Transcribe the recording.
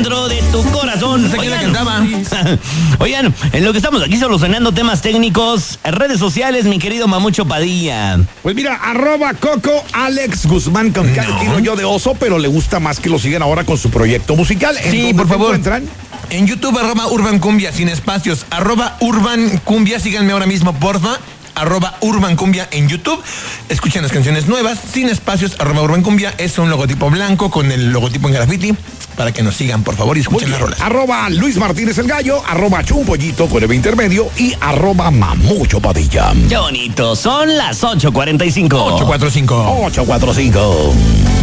dentro de tu corazón. No sé quién la cantaba. Oigan, en lo que estamos aquí solucionando temas técnicos, redes sociales, mi querido Mamucho Padilla. Pues mira, @Coco Alex Guzmán, con cada kilo yo de oso, pero le gusta más que lo sigan ahora con su proyecto musical. Sí, por favor. En YouTube, @Urban Cumbia, sin espacios. @Urban Cumbia, síganme ahora mismo, porfa. @Urban Cumbia en YouTube. Escuchen las canciones nuevas, sin espacios. @Urban Cumbia es un logotipo blanco con el logotipo en graffiti. Para que nos sigan, por favor, y escuchen las rolas. @Luis Martínez el Gallo, @Chumpollito con el intermedio y @Mamucho Padilla. Qué bonito, son las 8:45. 845. 845.